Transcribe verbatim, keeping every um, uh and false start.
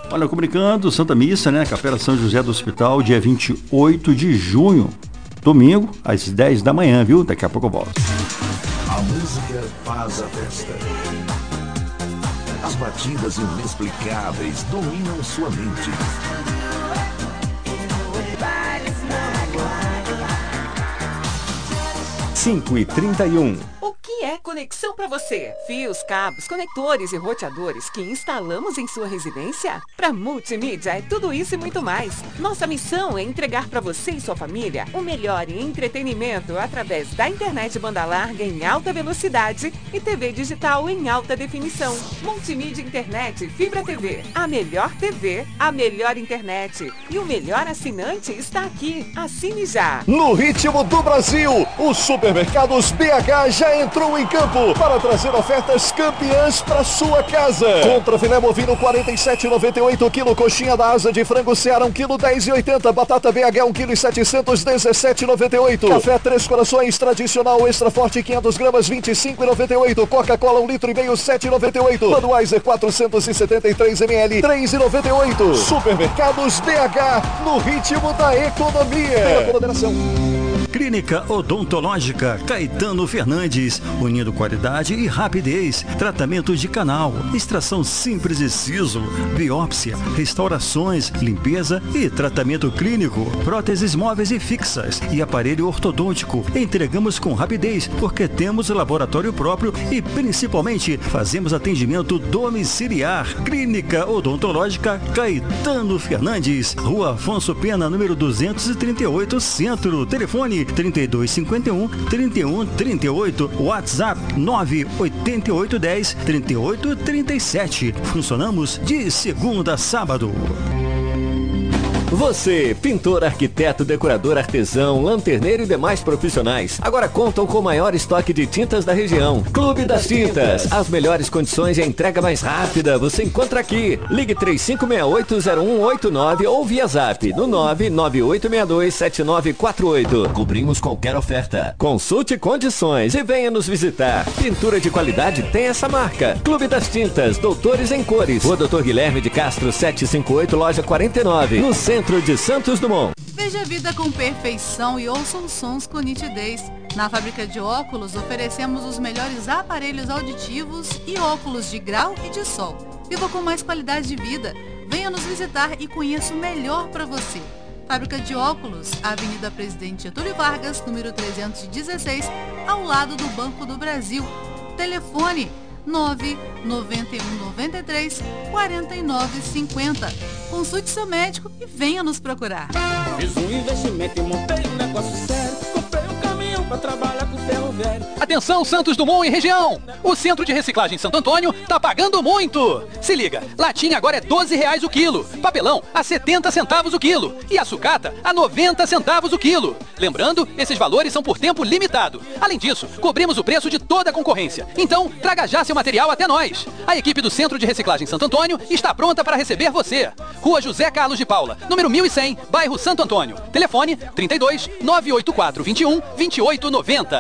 Olha, comunicando, Santa Missa, né? Capela São José do Hospital, dia vinte e oito de junho, domingo, às dez da manhã, viu? Daqui a pouco eu volto. A música faz a festa. As batidas inexplicáveis dominam sua mente. cinco e trinta e um. O que é conexão para você? Fios, cabos, conectores e roteadores que instalamos em sua residência? Para Multimídia é tudo isso e muito mais. Nossa missão é entregar para você e sua família o melhor em entretenimento através da internet banda larga em alta velocidade e T V digital em alta definição. Multimídia Internet Fibra T V. A melhor T V, a melhor internet e o melhor assinante está aqui. Assine já. No ritmo do Brasil, o Supermercados B H já entrou em campo para trazer ofertas campeãs para sua casa. Contra filé bovino quarenta e sete reais e noventa e oito centavos quilo, coxinha da asa de frango Ceará um quilo dez reais e oitenta centavos, batata B H um quilo e setecentos e dezessete reais e noventa e oito centavos, café Três Corações tradicional extra forte quinhentas gramas vinte e cinco reais e noventa e oito centavos, Coca-Cola um litro e meio sete reais e noventa e oito centavos, Budweiser quatrocentos e setenta e três mililitros três reais e noventa e oito centavos. Supermercados B H, no ritmo da economia. Tenha com moderação. Clínica Odontológica Caetano Fernandes, unindo qualidade e rapidez, tratamento de canal, extração simples de siso, biópsia, restaurações, limpeza e tratamento clínico, próteses móveis e fixas e aparelho ortodôntico. Entregamos com rapidez porque temos laboratório próprio e principalmente fazemos atendimento domiciliar. Clínica Odontológica Caetano Fernandes, Rua Afonso Pena, número duzentos e trinta e oito, Centro. Telefone trinta e dois cinquenta e um, trinta e um trinta e oito, WhatsApp nove oito oito um zero, trinta e oito trinta e sete. Funcionamos de segunda a sábado. Você, pintor, arquiteto, decorador, artesão, lanterneiro e demais profissionais, agora contam com o maior estoque de tintas da região. Clube das Tintas. As melhores condições e a entrega mais rápida você encontra aqui. Ligue três cinco seis oito zero um oito nove ou via Zap no nove nove oito seis dois sete nove quatro oito. Cobrimos qualquer oferta. Consulte condições e venha nos visitar. Pintura de qualidade tem essa marca. Clube das Tintas, Doutores em Cores. Rua Doutor Guilherme de Castro setecentos e cinquenta e oito, loja quarenta e nove, no centro de Santos Dumont. Veja a vida com perfeição e ouça os sons com nitidez. Na fábrica de óculos oferecemos os melhores aparelhos auditivos e óculos de grau e de sol. Viva com mais qualidade de vida. Venha nos visitar e conheça o melhor para você. Fábrica de óculos, Avenida Presidente Getúlio Vargas, número trezentos e dezesseis, ao lado do Banco do Brasil. Telefone nove nove um nove três quatro nove cinco zero. Consulte seu médico e venha nos procurar. Fiz um investimento e montei um negócio sério. Comprei um caminhão pra trabalhar com ferro velho. Atenção, Santos Dumont e região! O Centro de Reciclagem Santo Antônio tá pagando muito! Se liga, latinha agora é doze reais o quilo, papelão a setenta centavos o quilo e a sucata a noventa centavos o quilo. Lembrando, esses valores são por tempo limitado. Além disso, cobrimos o preço de toda a concorrência. Então, traga já seu material até nós. A equipe do Centro de Reciclagem Santo Antônio está pronta para receber você. Rua José Carlos de Paula, número mil e cem, bairro Santo Antônio. Telefone trinta e dois, nove oito quatro, vinte e um, vinte e oito noventa.